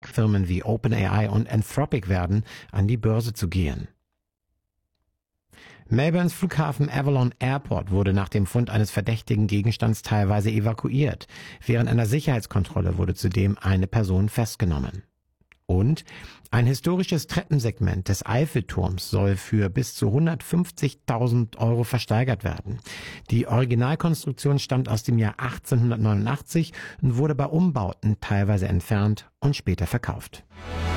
Firmen wie OpenAI und Anthropic werden, an die Börse zu gehen. Melbournes Flughafen Avalon Airport wurde nach dem Fund eines verdächtigen Gegenstands teilweise evakuiert. Während einer Sicherheitskontrolle wurde zudem eine Person festgenommen. Und ein historisches Treppensegment des Eiffelturms soll für bis zu 150.000 € versteigert werden. Die Originalkonstruktion stammt aus dem Jahr 1889 und wurde bei Umbauten teilweise entfernt und später verkauft.